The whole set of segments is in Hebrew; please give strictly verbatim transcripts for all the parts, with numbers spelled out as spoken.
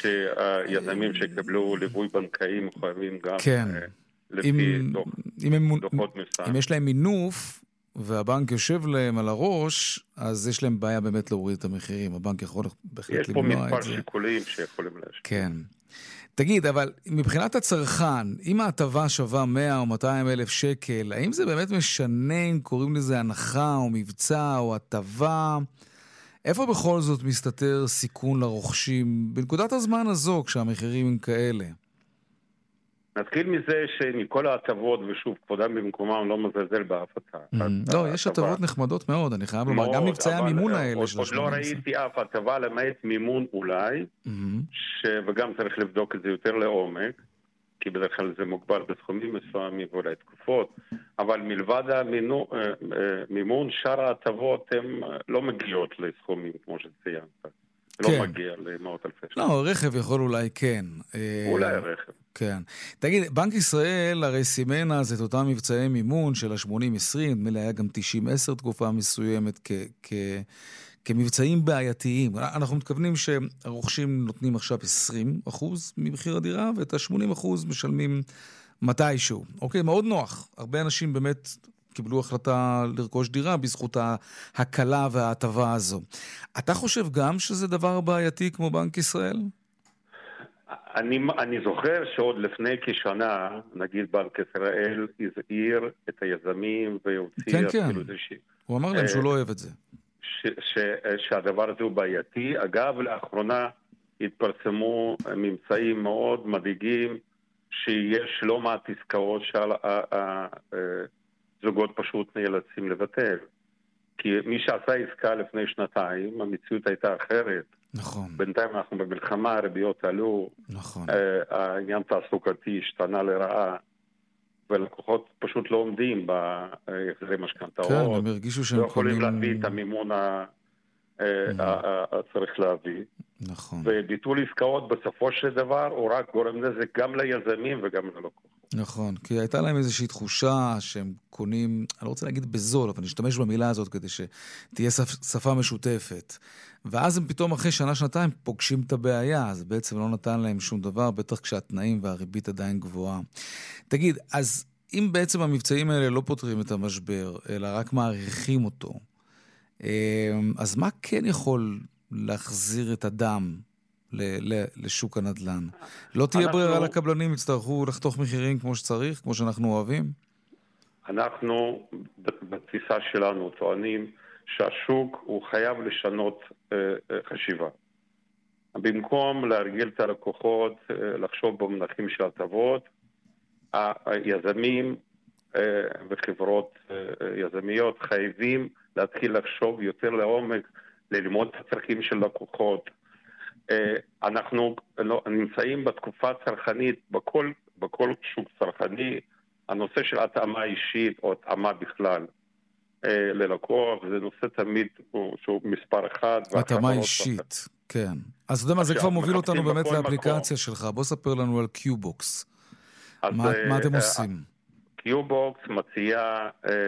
שהיזמים שיקבלו ליווי בנקאי מחויבים גם כן. לפי אם, דוח, אם הם, דוחות מבצע. אם יש להם מינוף והבנק יושב להם על הראש, אז יש להם בעיה באמת להוריד את המחירים. הבנק יכול בהחלט למנוע את זה. יש פה מספר שיקולים שיכולים להשפיע. כן. תגיד, אבל מבחינת הצרכן, אם ההטבה שווה מאה או מאתיים אלף שקל, האם זה באמת משנה אם קוראים לזה הנחה או מבצע או הטבה? איפה בכל זאת מסתתר סיכון לרוכשים בנקודת הזמן הזו כשהמחירים הם כאלה? נתחיל מזה שמכל ההטבות, ושוב, כבודם במקומם לא מזלזל באף הטבה. לא, יש הטבות נחמדות מאוד, אני חייב לומר, גם מבצעי המימון האלה. עוד לא ראיתי אף הטבה למעט מימון אולי, וגם צריך לבדוק את זה יותר לעומק, כי בדרך כלל זה מוגבל בסכומים מסוימים ואולי תקופות, אבל מלבד המימון, שאר ההטבות הן לא מגיעות לסכומים, כמו שציינת. לא מגיע למאות אלפי שקלים. לא, רכב יכול אולי כן. אולי רכב. כן. תגיד, בנק ישראל הרי סימן אז את אותם מבצעי מימון של ה-שמונים עשרים, נדמה לי היה גם תשעים עשר תקופה מסוימת כ- כ- כמבצעים בעייתיים. אנחנו מתכוונים שהרוכשים נותנים עכשיו עשרים אחוז ממחיר הדירה, ואת ה-שמונים אחוז משלמים מתישהו. אוקיי, מאוד נוח. הרבה אנשים באמת קיבלו החלטה לרכוש דירה בזכות ההקלה וההטבה הזו. אתה חושב גם שזה דבר בעייתי כמו בנק ישראל? אני, אני זוכר שעוד לפני כשנה, נגיד בנק ישראל הזהיר את היזמים ויוציא... כן, כן. ש... הוא אמר להם שהוא לא אוהב את זה. ש, ש, שהדבר הזה הוא בעייתי. אגב, לאחרונה התפרסמו ממצאים מאוד מדאיגים, שיש לא מעט עסקאות שהזוגות פשוט נאלצים לבטל. כי מי שעשה עסקה לפני שנתיים, המציאות הייתה אחרת. נכון. בינתיים אנחנו במלחמה, הריביות עלו, נכון. העניין תעסוקתי השתנה לרעה, ולקוחות פשוט לא עומדים בהחזרי משכנתאות. כן, הם הרגישו שהם לא יכולים קונים... להביא את המימון הצריך להביא. נכון. וביטול עסקאות בסופו של דבר הוא רק גורם נזק גם ליזמים וגם ללקוחות. נכון, כי הייתה להם איזושהי תחושה שהם קונים, אני לא רוצה להגיד בזול, אבל נשתמש במילה הזאת כדי שתהיה שפה משותפת. ואז הם פתאום אחרי שנה, שנתיים פוגשים את הבעיה, אז בעצם לא נתן להם שום דבר, בטח כשהתנאים והריבית עדיין גבוהה. תגיד, אז אם בעצם המבצעים האלה לא פותרים את המשבר, אלא רק מעריכים אותו, אז מה כן יכול להחזיר את הדם לשוק הנדל"ן? לא תהיה ברירה לקבלנים, יצטרכו לחתוך מחירים כמו שצריך, כמו שאנחנו אוהבים? אנחנו בתפיסה שלנו טוענים שהשוק הוא חייב לשנות חשיבה. במקום להרגיל את הלקוחות לחשוב במונחים של הטבות, היזמים וחברות יזמיות חייבים להתחיל לחשוב יותר לעומק, ללמוד את הצרכים של לקוחות. אנחנו נמצאים בתקופה צרכנית, בכל, בכל שוק צרכני, הנושא של התאמה אישית או התאמה בכלל ללקוח, זה נושא תמיד שהוא מספר אחד. התאמה אישית, כן. אז אתה יודע מה, זה כבר מוביל אותנו באמת לאפליקציה שלך. בוא ספר לנו על קיובוקס. מה אתם עושים? קיובוקס מציע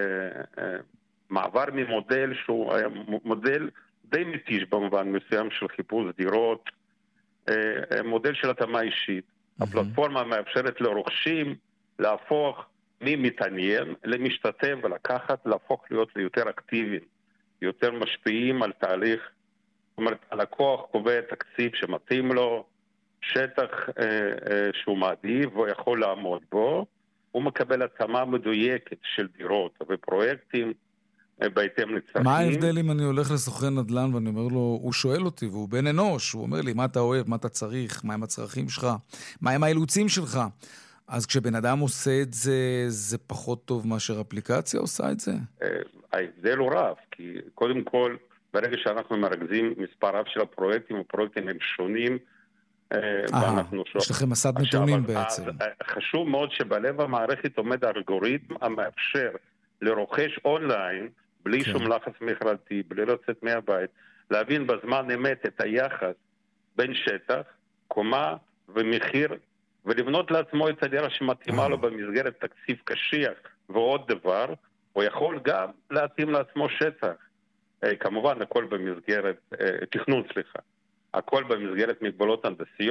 מעבר ממודל שהוא מודל די מתיש במובן מסוים של חיפוש דירות, מודל של התאמה אישית. הפלטפורמה מאפשרת לרוכשים להפוך ממתעניין למשתתף ולקחת, להפוך להיות ליותר אקטיביים, יותר משפיעים על תהליך. זאת אומרת, הלקוח קובע תקציב שמתאים לו, שטח שהוא מעדיף והוא יכול לעמוד בו, הוא מקבל התאמה מדויקת של דירות ופרויקטים בהתאם לצרכים. מה ההבדל אם אני הולך לסוכן נדל"ן ואני אומר לו, הוא שואל אותי והוא בן אנוש, הוא אומר לי מה אתה אוהב, מה אתה צריך, מה הם הצרכים שלך, מה הם האילוצים שלך. אז כשבן אדם עושה את זה, זה פחות טוב מאשר אפליקציה עושה את זה? ההבדל הוא רב, כי קודם כל, ברגע שאנחנו מרכזים מספר רב של הפרויקטים, הפרויקטים הם שונים. אה, יש לכם מסד נתונים בעצם. חשוב מאוד שבלב המערכת עומד האלגוריתם המאפשר לרוכש אונליין, בלי שום לחץ מכרזי, בלי לצאת מהבית, להבין בזמן אמת את היחס בין שטח, קומה ומחיר, ולבנות לעצמו את הדירה שמתאימה לו במסגרת תקציב קשיח. ועוד דבר, הוא יכול גם להתאים לעצמו שטח. כמובן, הכל במסגרת, תכנון סליחה. הכל במסגרת מגבלות הנדסיות.